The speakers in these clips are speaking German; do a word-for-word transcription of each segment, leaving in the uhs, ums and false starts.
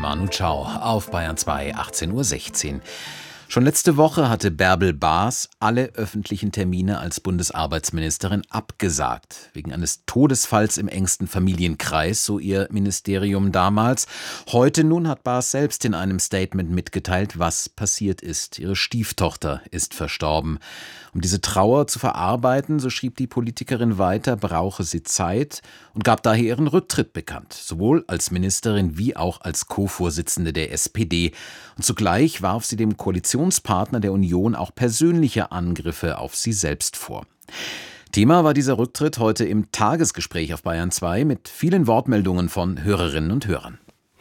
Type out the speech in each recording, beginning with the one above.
Manu Chao auf Bayern zwei, achtzehn Uhr sechzehn. Schon letzte Woche hatte Bärbel Baas alle öffentlichen Termine als Bundesarbeitsministerin abgesagt. Wegen eines Todesfalls im engsten Familienkreis, so ihr Ministerium damals. Heute nun hat Baas selbst in einem Statement mitgeteilt, was passiert ist. Ihre Stieftochter ist verstorben. Um diese Trauer zu verarbeiten, so schrieb die Politikerin weiter, brauche sie Zeit und gab daher ihren Rücktritt bekannt. Sowohl als Ministerin wie auch als Co-Vorsitzende der S P D. Und zugleich warf sie dem Koalitionspartner der Union auch persönliche Angriffe auf sie selbst vor. Thema war dieser Rücktritt heute im Tagesgespräch auf Bayern zwei mit vielen Wortmeldungen von Hörerinnen und Hörern.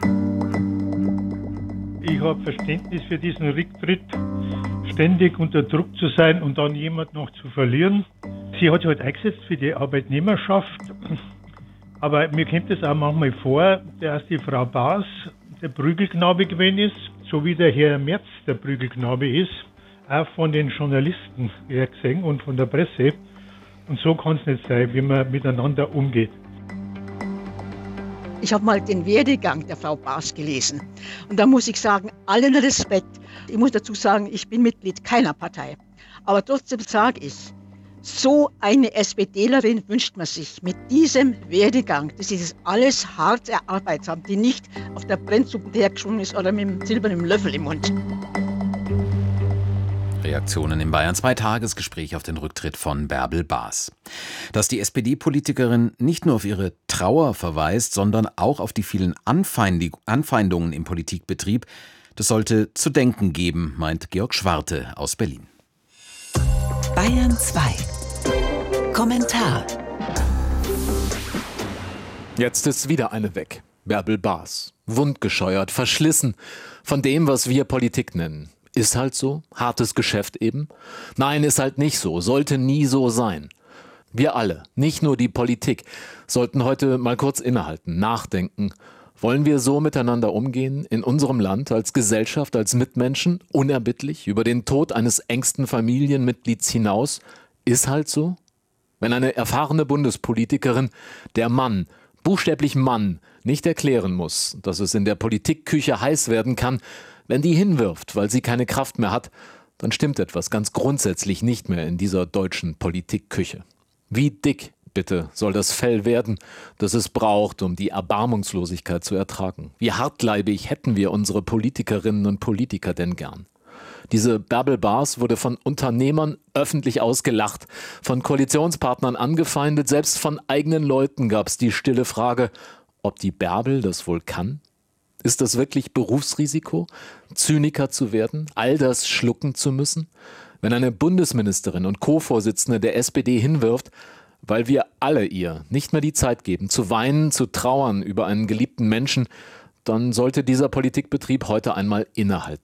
Ich habe Verständnis für diesen Rücktritt, ständig unter Druck zu sein und dann jemand noch zu verlieren. Sie hat sich halt eingesetzt für die Arbeitnehmerschaft, aber mir kommt es auch manchmal vor, dass die Frau Baas der Prügelknabe gewesen ist, so wie der Herr Merz der Prügelknabe ist, auch von den Journalisten her gesehen und von der Presse. Und so kann es nicht sein, wie man miteinander umgeht. Ich habe mal den Werdegang der Frau Baas gelesen. Und da muss ich sagen, allen Respekt. Ich muss dazu sagen, ich bin Mitglied keiner Partei. Aber trotzdem sage ich, so eine SPDlerin wünscht man sich mit diesem Werdegang, dass sie das alles hart erarbeitet haben, die nicht auf der Brennsuppe hergeschwungen ist oder mit dem silbernen Löffel im Mund. Reaktionen im Bayern zwei Tagesgespräch auf den Rücktritt von Bärbel Baas. Dass die S P D-Politikerin nicht nur auf ihre Trauer verweist, sondern auch auf die vielen Anfeindungen im Politikbetrieb, das sollte zu denken geben, meint Georg Schwarte aus Berlin. Bayern zwei. Kommentar. Jetzt ist wieder eine weg. Bärbel Baas. Wundgescheuert, verschlissen von dem, was wir Politik nennen. Ist halt so, hartes Geschäft eben. Nein, ist halt nicht so, sollte nie so sein. Wir alle, nicht nur die Politik, sollten heute mal kurz innehalten, nachdenken. Wollen wir so miteinander umgehen, in unserem Land, als Gesellschaft, als Mitmenschen, unerbittlich, über den Tod eines engsten Familienmitglieds hinaus? Ist halt so? Wenn eine erfahrene Bundespolitikerin, der Mann, buchstäblich Mann, nicht erklären muss, dass es in der Politikküche heiß werden kann, wenn die hinwirft, weil sie keine Kraft mehr hat, dann stimmt etwas ganz grundsätzlich nicht mehr in dieser deutschen Politikküche. Wie dick, bitte, soll das Fell werden, das es braucht, um die Erbarmungslosigkeit zu ertragen? Wie hartleibig hätten wir unsere Politikerinnen und Politiker denn gern? Diese Bärbel Baas wurde von Unternehmern öffentlich ausgelacht, von Koalitionspartnern angefeindet, selbst von eigenen Leuten gab es die stille Frage, ob die Bärbel das wohl kann? Ist das wirklich Berufsrisiko, Zyniker zu werden, all das schlucken zu müssen? Wenn eine Bundesministerin und Co-Vorsitzende der S P D hinwirft, weil wir alle ihr nicht mehr die Zeit geben, zu weinen, zu trauern über einen geliebten Menschen, dann sollte dieser Politikbetrieb heute einmal innehalten.